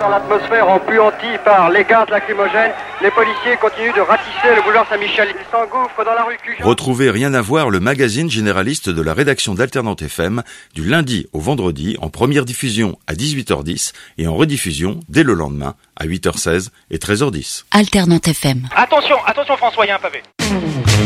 Dans l'atmosphère empuantie par les gaz lacrymogènes, les policiers continuent de ratisser le boulevard Saint-Michel. Ils s'engouffrent dans la rue Cujan. Retrouvez Rien à voir, le magazine généraliste de la rédaction d'Alternante FM, du lundi au vendredi, en première diffusion à 18h10 et en rediffusion dès le lendemain à 8h16 et 13h10. Alternante FM. Attention François, il y a un pavé.